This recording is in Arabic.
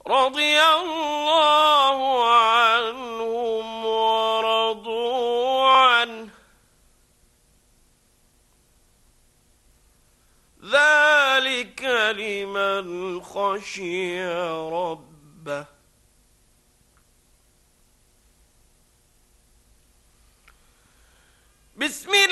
رضي الله عنهم ورضوا عنه ذلك لمن خشي ربه. بسم